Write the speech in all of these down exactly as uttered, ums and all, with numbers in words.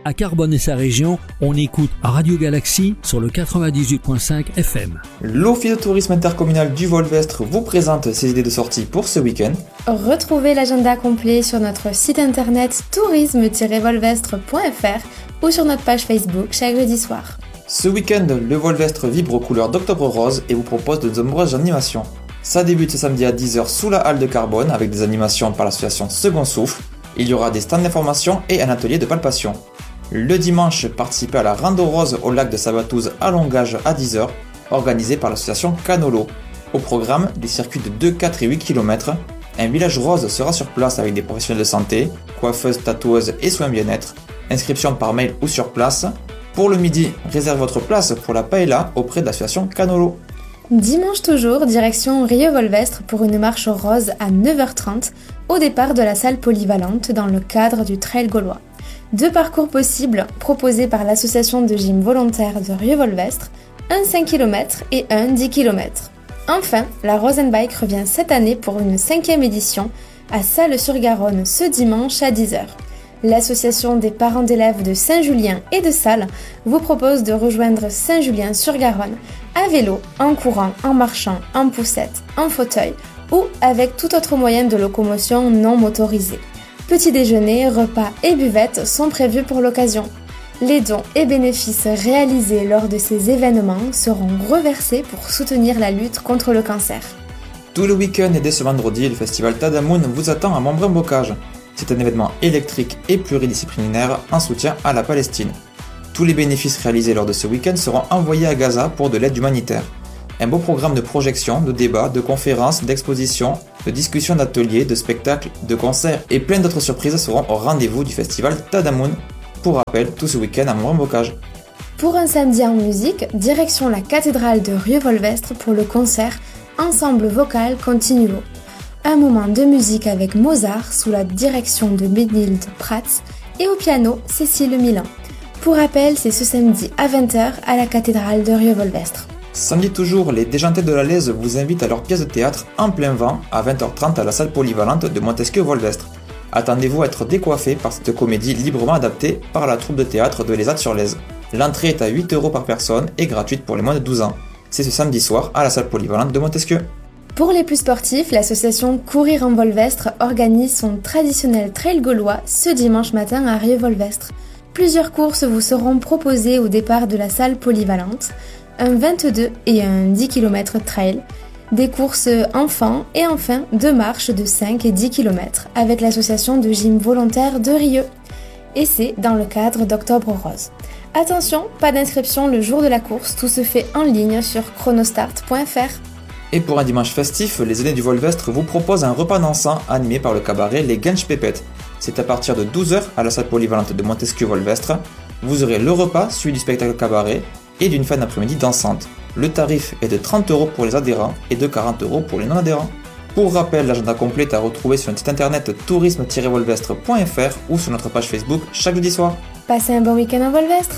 À Carbone et sa région, on écoute Radio Galaxie sur le quatre-vingt-dix-huit virgule cinq F M. L'Office de tourisme intercommunal du Volvestre vous présente ses idées de sortie pour ce week-end. Retrouvez l'agenda complet sur notre site internet tourisme tiret volvestre point f r ou sur notre page Facebook chaque jeudi soir. Ce week-end, le Volvestre vibre aux couleurs d'Octobre Rose et vous propose de nombreuses animations. Ça débute ce samedi à dix heures sous la halle de Carbone avec des animations par l'association Second Souffle. Il y aura des stands d'information et un atelier de palpation. Le dimanche, participez à la Rando Rose au lac de Sabatouze à Longage à dix heures, organisée par l'association Canolo. Au programme, des circuits de deux, quatre et huit kilomètres. Un village rose sera sur place avec des professionnels de santé, coiffeuses, tatoueuses et soins bien-être. Inscription par mail ou sur place. Pour le midi, réserve votre place pour la paella auprès de l'association Canolo. Dimanche toujours, direction Rieux-Volvestre pour une marche rose à neuf heures trente au départ de la salle polyvalente dans le cadre du Trail Gaulois. Deux parcours possibles proposés par l'association de gym volontaire de Rieux-Volvestre, un cinq kilomètres et un dix kilomètres. Enfin, la Rosenbike revient cette année pour une cinquième édition à Salles-sur-Garonne ce dimanche à dix heures. L'association des parents d'élèves de Saint-Julien et de Salles vous propose de rejoindre Saint-Julien-sur-Garonne à vélo, en courant, en marchant, en poussette, en fauteuil ou avec tout autre moyen de locomotion non motorisé. Petit déjeuner, repas et buvettes sont prévus pour l'occasion. Les dons et bénéfices réalisés lors de ces événements seront reversés pour soutenir la lutte contre le cancer. Tout le week-end et dès ce vendredi, le festival Tadamoun vous attend à Montbrun-Bocage. C'est un événement électrique et pluridisciplinaire en soutien à la Palestine. Tous les bénéfices réalisés lors de ce week-end seront envoyés à Gaza pour de l'aide humanitaire. Un beau programme de projections, de débats, de conférences, d'expositions, de discussions, d'ateliers, de spectacles, de concerts et plein d'autres surprises seront au rendez-vous du festival Tadamoun. Pour rappel, tout ce week-end à Montbrun-Bocage. Pour un samedi en musique, direction la cathédrale de Rieux-Volvestre pour le concert Ensemble vocal continuo. Un moment de musique avec Mozart sous la direction de Benilde Prats et au piano Cécile Milan. Pour rappel, c'est ce samedi à vingt heures à la cathédrale de Rieux-Volvestre. Samedi toujours, les Déjantés de la Lèze vous invitent à leur pièce de théâtre En plein vent à vingt heures trente à la salle polyvalente de Montesquieu-Volvestre. Attendez-vous à être décoiffé par cette comédie librement adaptée par la troupe de théâtre de l'Ezat-sur-Lèze. L'entrée est à huit euros par personne et gratuite pour les moins de douze ans. C'est ce samedi soir à la salle polyvalente de Montesquieu. Pour les plus sportifs, l'association Courir en Volvestre organise son traditionnel trail gaulois ce dimanche matin à Rieux-Volvestre. Plusieurs courses vous seront proposées au départ de la salle polyvalente, un vingt-deux et un dix kilomètres trail, des courses enfants et enfin deux marches de cinq et dix kilomètres avec l'association de gym volontaire de Rieux. Et c'est dans le cadre d'Octobre Rose. Attention, pas d'inscription le jour de la course, tout se fait en ligne sur chronostart point f r. Et pour un dimanche festif, les aînés du Volvestre vous proposent un repas dansant animé par le cabaret Les Gensch Pépettes. C'est à partir de douze heures à la salle polyvalente de Montesquieu-Volvestre. Vous aurez le repas suivi du spectacle cabaret et d'une fin d'après-midi dansante. Le tarif est de trente euros pour les adhérents et de quarante euros pour les non-adhérents. Pour rappel, l'agenda complet est à retrouver sur notre site internet tourisme tiret volvestre point f r ou sur notre page Facebook chaque jeudi soir. Passez un bon week-end en Volvestre.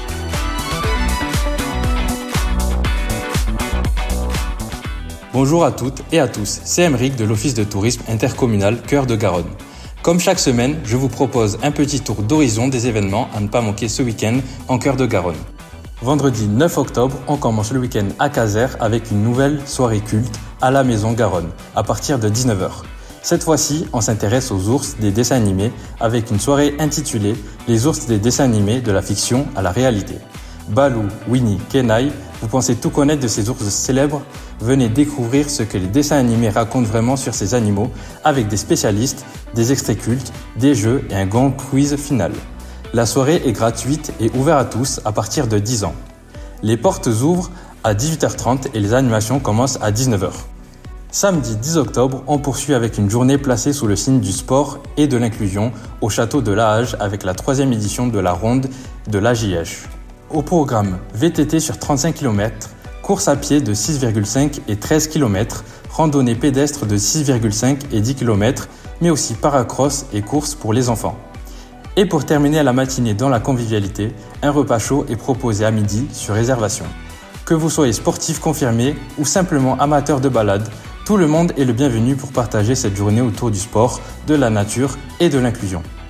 Bonjour à toutes et à tous, c'est Emeric de l'Office de tourisme intercommunal Cœur de Garonne. Comme chaque semaine, je vous propose un petit tour d'horizon des événements à ne pas manquer ce week-end en Cœur de Garonne. Vendredi neuf octobre, on commence le week-end à Caser avec une nouvelle soirée culte à la Maison Garonne, à partir de dix-neuf heures. Cette fois-ci, on s'intéresse aux ours des dessins animés avec une soirée intitulée « Les ours des dessins animés de la fiction à la réalité ». Balou, Winnie, Kenai, vous pensez tout connaître de ces ours célèbres? Venez découvrir ce que les dessins animés racontent vraiment sur ces animaux avec des spécialistes, des extraits cultes, des jeux et un grand quiz final. La soirée est gratuite et ouverte à tous à partir de dix ans. Les portes ouvrent à dix-huit heures trente et les animations commencent à dix-neuf heures. Samedi dix octobre, on poursuit avec une journée placée sous le signe du sport et de l'inclusion au château de Lahage avec la troisième édition de la ronde de l'A J H. Au programme V T T sur trente-cinq kilomètres, course à pied de six virgule cinq et treize kilomètres, randonnée pédestre de six virgule cinq et dix kilomètres, mais aussi paracross et course pour les enfants. Et pour terminer la matinée dans la convivialité, un repas chaud est proposé à midi sur réservation. Que vous soyez sportif confirmé ou simplement amateur de balade, tout le monde est le bienvenu pour partager cette journée autour du sport, de la nature et de l'inclusion.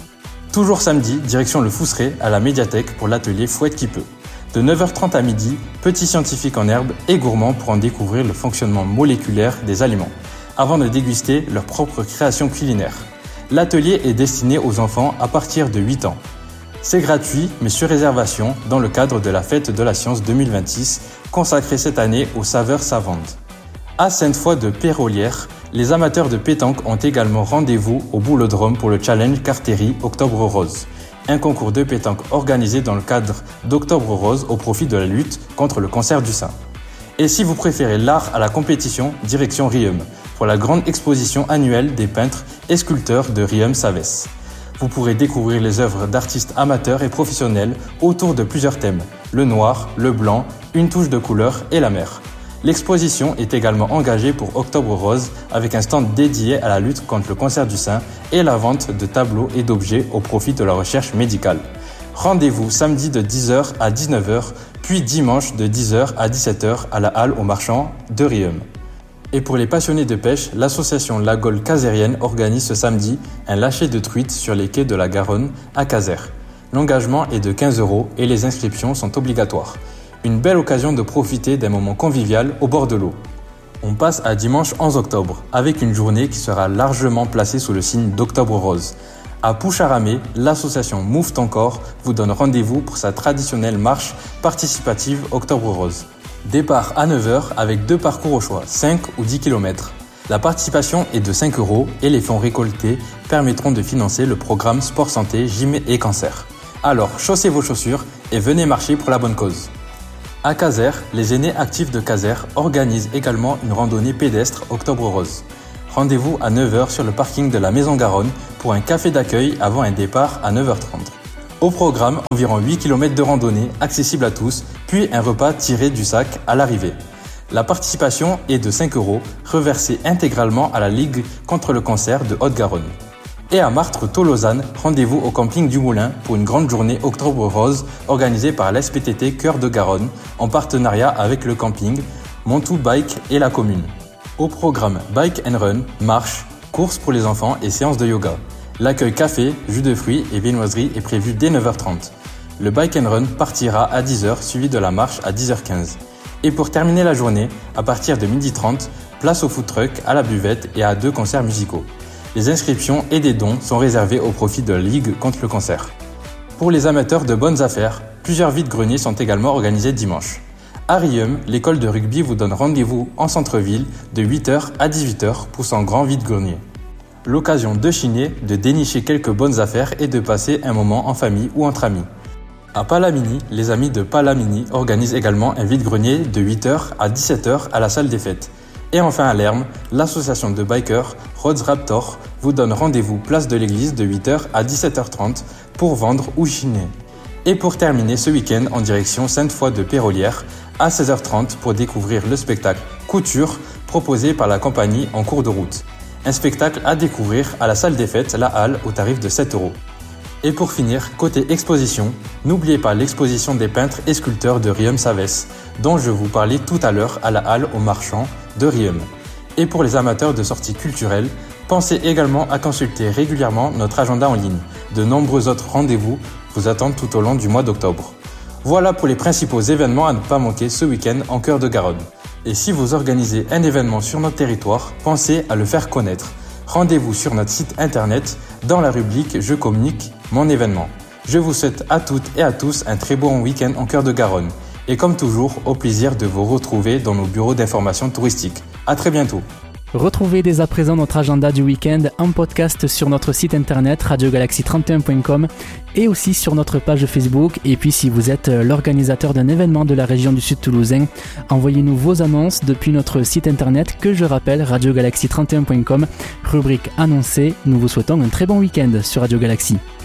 Toujours samedi, direction le Fousseret à la médiathèque pour l'atelier Fouette qui peut. De neuf heures trente à midi, petits scientifiques en herbe et gourmands pour en découvrir le fonctionnement moléculaire des aliments, avant de déguster leur propre création culinaire. L'atelier est destiné aux enfants à partir de huit ans. C'est gratuit, mais sur réservation, dans le cadre de la Fête de la Science deux mille vingt-six, consacrée cette année aux saveurs savantes. À Sainte-Foy de Pérolière, les amateurs de pétanque ont également rendez-vous au Boulodrome pour le challenge Cartéry Octobre Rose, un concours de pétanque organisé dans le cadre d'Octobre Rose au profit de la lutte contre le cancer du sein. Et si vous préférez l'art à la compétition, direction Riom, pour la grande exposition annuelle des peintres et sculpteurs de Riom-Savès. Vous pourrez découvrir les œuvres d'artistes amateurs et professionnels autour de plusieurs thèmes, le noir, le blanc, une touche de couleur et la mer. L'exposition est également engagée pour Octobre Rose avec un stand dédié à la lutte contre le cancer du sein et la vente de tableaux et d'objets au profit de la recherche médicale. Rendez-vous samedi de dix heures à dix-neuf heures, puis dimanche de dix heures à dix-sept heures à la halle aux marchands de Riom. Et pour les passionnés de pêche, l'association La Gaule Casérienne organise ce samedi un lâcher de truites sur les quais de la Garonne à Casères. L'engagement est de quinze euros et les inscriptions sont obligatoires. Une belle occasion de profiter d'un moment convivial au bord de l'eau. On passe à dimanche onze octobre, avec une journée qui sera largement placée sous le signe d'Octobre Rose. À Poucharamé, l'association Move ton corps vous donne rendez-vous pour sa traditionnelle marche participative Octobre Rose. Départ à neuf heures avec deux parcours au choix, cinq ou dix kilomètres. La participation est de cinq euros et les fonds récoltés permettront de financer le programme Sport Santé, Gym et Cancer. Alors, chaussez vos chaussures et venez marcher pour la bonne cause. À Casères, les aînés actifs de Casères organisent également une randonnée pédestre Octobre Rose. Rendez-vous à neuf heures sur le parking de la Maison Garonne pour un café d'accueil avant un départ à neuf heures trente. Au programme, environ huit kilomètres de randonnée accessible à tous, puis un repas tiré du sac à l'arrivée. La participation est de cinq euros, reversée intégralement à la Ligue contre le cancer de Haute-Garonne. Et à Martres-Tolosane, rendez-vous au camping du Moulin pour une grande journée Octobre Rose organisée par l'S P T T Cœur de Garonne en partenariat avec le camping, Montou Bike et la commune. Au programme Bike and Run, marche, courses pour les enfants et séances de yoga. L'accueil café, jus de fruits et viennoiserie est prévu dès neuf heures trente. Le Bike and Run partira à dix heures suivi de la marche à dix heures quinze. Et pour terminer la journée, à partir de midi trente, place au food truck, à la buvette et à deux concerts musicaux. Les inscriptions et des dons sont réservés au profit de la Ligue contre le cancer. Pour les amateurs de bonnes affaires, plusieurs vides-greniers sont également organisés dimanche. À Riom, l'école de rugby vous donne rendez-vous en centre-ville de huit heures à dix-huit heures pour son grand vide-grenier. L'occasion de chiner, de dénicher quelques bonnes affaires et de passer un moment en famille ou entre amis. À Palamini, les amis de Palamini organisent également un vide-grenier de huit heures à dix-sept heures à la salle des fêtes. Et enfin à Lerme, l'association de bikers Roads Raptor vous donne rendez-vous place de l'église de huit heures à dix-sept heures trente pour vendre ou chiner. Et pour terminer ce week-end en direction Sainte-Foy de Pérolière à seize heures trente pour découvrir le spectacle Couture proposé par la compagnie En cours de route. Un spectacle à découvrir à la salle des fêtes, la Halle, au tarif de sept euros. Et pour finir, côté exposition, n'oubliez pas l'exposition des peintres et sculpteurs de Riom-Savès, dont je vous parlais tout à l'heure à la Halle aux marchands de Riom. Et pour les amateurs de sorties culturelles, pensez également à consulter régulièrement notre agenda en ligne. De nombreux autres rendez-vous vous attendent tout au long du mois d'octobre. Voilà pour les principaux événements à ne pas manquer ce week-end en cœur de Garonne. Et si vous organisez un événement sur notre territoire, pensez à le faire connaître. Rendez-vous sur notre site internet dans la rubrique « Je communique mon événement ». Je vous souhaite à toutes et à tous un très bon week-end en cœur de Garonne. Et comme toujours, au plaisir de vous retrouver dans nos bureaux d'information touristique. À très bientôt. Retrouvez dès à présent notre agenda du week-end en podcast sur notre site internet radio galaxy trente et un point com et aussi sur notre page Facebook. Et puis si vous êtes l'organisateur d'un événement de la région du Sud Toulousain, envoyez-nous vos annonces depuis notre site internet que je rappelle radio galaxy trente et un point com, rubrique annoncée. Nous vous souhaitons un très bon week-end sur Radio Galaxy.